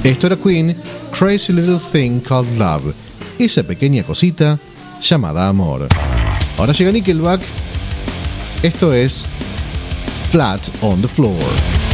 Esto era Queen, Crazy Little Thing Called Love, esa pequeña cosita llamada amor. Ahora llega Nickelback, esto es Flat on the Floor.